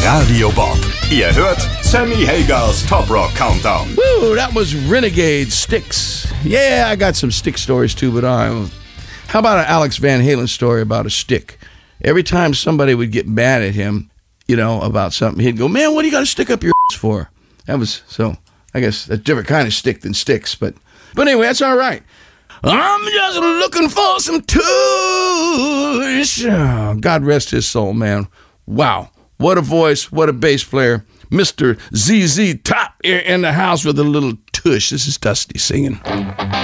Radio Bob. Ihr hört Sammy Hagers Top Rock Countdown. Woo, that was Renegade Styx. Yeah, I got some stick stories too, but how about an Alex Van Halen story about a stick? Every time somebody would get mad at him, about something, he'd go, "Man, what do you got to stick up your ass for?" That was, so I guess a different kind of stick than sticks, but anyway, that's all right. I'm just looking for some tush. Oh, God rest his soul, man. Wow. What a voice. What a bass player. Mr. ZZ Top here in the house with a little tush. This is Dusty singing.